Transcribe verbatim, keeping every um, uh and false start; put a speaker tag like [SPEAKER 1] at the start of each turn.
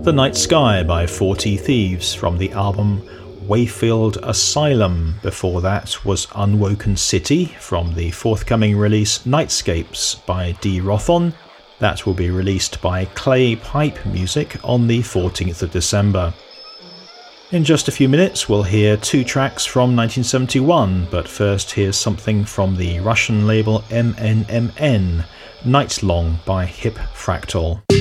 [SPEAKER 1] The Night Sky by Forty Thieves from the album Wayfield Asylum. Before that was Unwoken City from the forthcoming release Nightscapes by D. Rothon. That will be released by Clay Pipe Music on the fourteenth of December. In just a few minutes we'll hear two tracks from nineteen seventy-one, but first here's something from the Russian label M N M N, Night Long by Hip Fractal.